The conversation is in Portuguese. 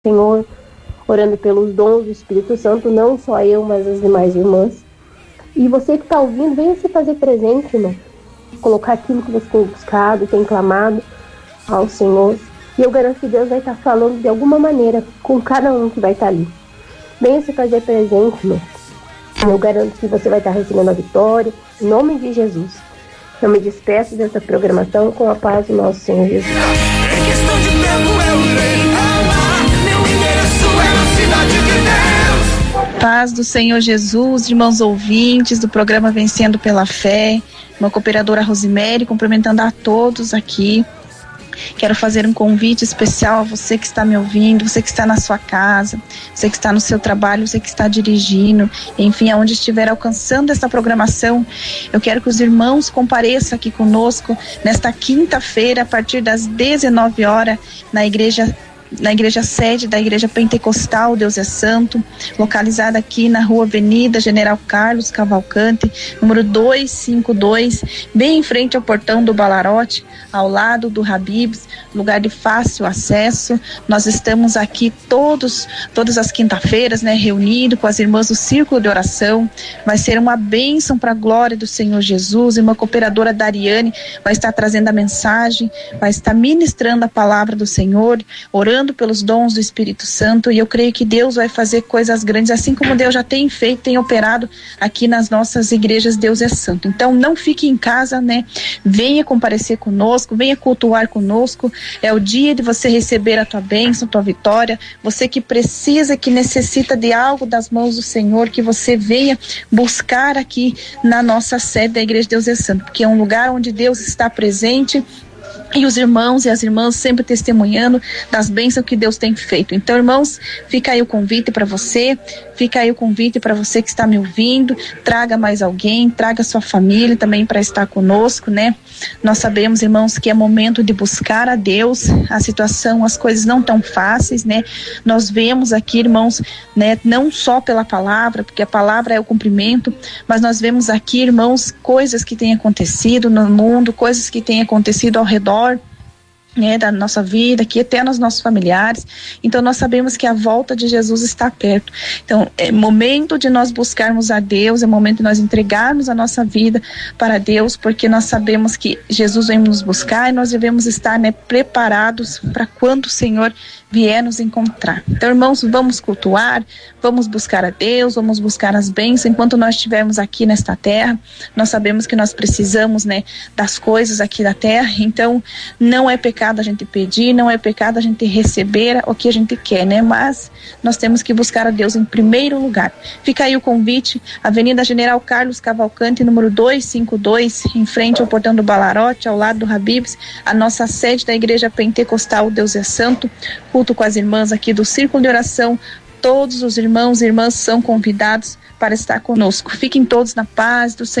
Senhor, orando pelos dons do Espírito Santo, não só eu, mas as demais irmãs. E você que está ouvindo, venha se fazer presente, irmão. Colocar aquilo que você tem buscado, tem clamado ao Senhor. E eu garanto que Deus vai estar falando de alguma maneira com cada um que vai estar ali. Venha se fazer presente, irmão. Eu garanto que você vai estar recebendo a vitória, em nome de Jesus. Eu me despeço dessa programação com a paz do nosso Senhor Jesus. Em questão de tempo eu irei amar. Meu endereço é na cidade de Deus. Paz do Senhor Jesus, irmãos ouvintes do programa Vencendo pela Fé, uma cooperadora Rosemary, cumprimentando a todos aqui. Quero fazer um convite especial a você que está me ouvindo, você que está na sua casa, você que está no seu trabalho, você que está dirigindo, enfim, aonde estiver alcançando essa programação. Eu quero que os irmãos compareçam aqui conosco nesta quinta-feira, a partir das 19 horas, na igreja sede da Igreja Pentecostal Deus é Santo, localizada aqui na Rua Avenida General Carlos Cavalcante, número 252, bem em frente ao portão do Balarote, ao lado do Habib's, lugar de fácil acesso. Nós estamos aqui todas as quinta-feiras, né, reunidos com as irmãs do Círculo de Oração. Vai ser uma bênção para a glória do Senhor Jesus. E uma cooperadora, Dariane, vai estar trazendo a mensagem, vai estar ministrando a palavra do Senhor, orando pelos dons do Espírito Santo, e eu creio que Deus vai fazer coisas grandes, assim como Deus já tem feito, tem operado aqui nas nossas igrejas. Deus é Santo. Então não fique em casa, né? Venha comparecer conosco, venha cultuar conosco. É o dia de você receber a tua bênção, a tua vitória. Você que precisa, que necessita de algo das mãos do Senhor, que você venha buscar aqui na nossa sede da Igreja Deus é Santo, porque é um lugar onde Deus está presente. E os irmãos e as irmãs sempre testemunhando das bênçãos que Deus tem feito. Então, irmãos, fica aí o convite para você, fica aí o convite para você que está me ouvindo. Traga mais alguém, traga sua família também para estar conosco, né? Nós sabemos, irmãos, que é momento de buscar a Deus. A situação, as coisas não tão fáceis, né? Nós vemos aqui, irmãos, né, não só pela palavra, porque a palavra é o cumprimento, mas nós vemos aqui, irmãos, coisas que têm acontecido no mundo, coisas que têm acontecido ao redor, né, da nossa vida, aqui até nos nossos familiares. Então nós sabemos que a volta de Jesus está perto. Então é momento de nós buscarmos a Deus, é momento de nós entregarmos a nossa vida para Deus, porque nós sabemos que Jesus vem nos buscar e nós devemos estar, né, preparados para quando o Senhor vier nos encontrar. Então, irmãos, vamos cultuar, vamos buscar a Deus, vamos buscar as bênçãos. Enquanto nós estivermos aqui nesta terra, nós sabemos que nós precisamos, né, das coisas aqui da terra. Então não é pecado a gente pedir, não é pecado a gente receber o que a gente quer, né? Mas nós temos que buscar a Deus em primeiro lugar. Fica aí o convite, Avenida General Carlos Cavalcante, número 252, em frente ao portão do Balarote, ao lado do Habib's, a nossa sede da Igreja Pentecostal Deus é Santo, culto com as irmãs aqui do Círculo de Oração. Todos os irmãos e irmãs são convidados para estar conosco. Fiquem todos na paz do Senhor.